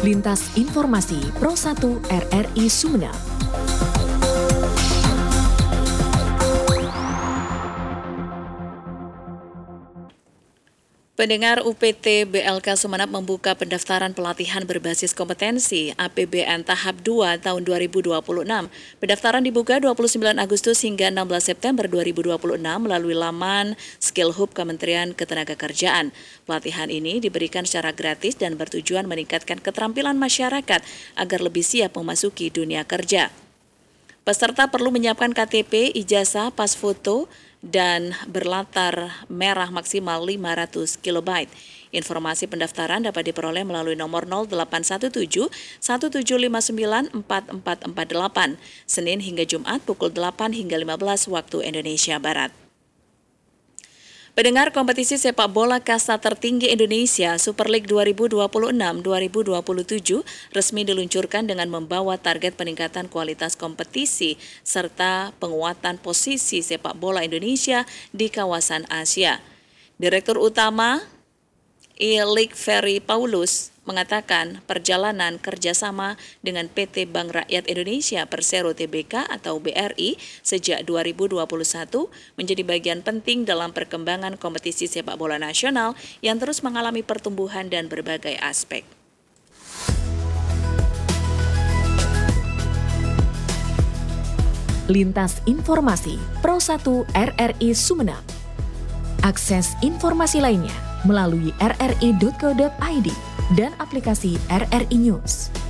Lintas Informasi Pro 1 RRI Sumeneb. Pendengar, UPT BLK Sumeneb membuka pendaftaran pelatihan berbasis kompetensi APBN tahap 2 tahun 2026. Pendaftaran dibuka 29 Agustus hingga 16 September 2026 melalui laman Skill Hub Kementerian Ketenagakerjaan. Pelatihan ini diberikan secara gratis dan bertujuan meningkatkan keterampilan masyarakat agar lebih siap memasuki dunia kerja. Peserta perlu menyiapkan KTP, ijazah, pas foto, dan berlatar merah maksimal 500 KB. Informasi pendaftaran dapat diperoleh melalui nomor 0817 1759 4448, Senin hingga Jumat pukul 8 hingga 15 waktu Indonesia Barat. Pendengar, kompetisi sepak bola kasta tertinggi Indonesia Super League 2026-2027 resmi diluncurkan dengan membawa target peningkatan kualitas kompetisi serta penguatan posisi sepak bola Indonesia di kawasan Asia. Direktur Utama E-League Ferry Paulus mengatakan perjalanan kerjasama dengan PT Bank Rakyat Indonesia Persero Tbk atau BRI sejak 2021 menjadi bagian penting dalam perkembangan kompetisi sepak bola nasional yang terus mengalami pertumbuhan dan berbagai aspek. Lintas Informasi Pro 1 RRI Sumeneb. Akses informasi lainnya melalui rri.co.id dan aplikasi RRI News.